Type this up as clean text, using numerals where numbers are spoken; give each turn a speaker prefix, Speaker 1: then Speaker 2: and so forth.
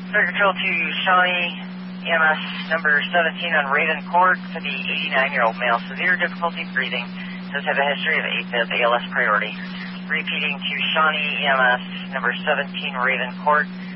Speaker 1: Fire Control to Shawnee, EMS number 17 on Raven Court for the 89-year-old male. Severe difficulty breathing. Does have a history of AFib, ALS priority. Repeating to Shawnee, EMS number 17, Raven Court.